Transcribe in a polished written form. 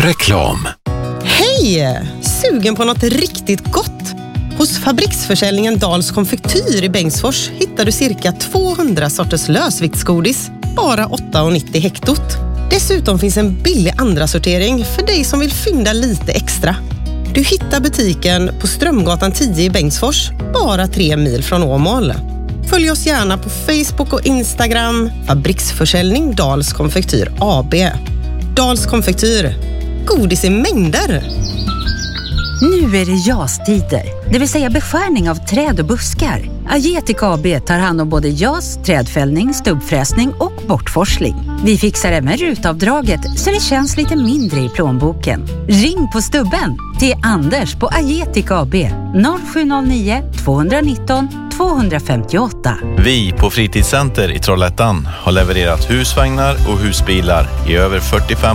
Reklam. Hej! Sugen på något riktigt gott? Hos fabriksförsäljningen Dals konfektyr i Bengtsfors hittar du cirka 200 sorters lösviktsgodis, bara 8,90 hektot. Dessutom finns en billig andra sortering för dig som vill fynda lite extra. Du hittar butiken på Strömgatan 10 i Bengtsfors, bara 3 mil från Åmål. Följ oss gärna på Facebook och Instagram, fabriksförsäljning Dals konfektyr AB. Dals konfektyr, godis i mängder. Nu är det jastider, det vill säga beskärning av träd och buskar. Agetic AB tar hand om både jas, trädfällning, stubbfräsning och bortforsling. Vi fixar även rutavdraget så det känns lite mindre i plånboken. Ring på stubben till Anders på Agetic AB 0709 219 258. Vi på Fritidscenter i Trollhättan har levererat husvagnar och husbilar i över 45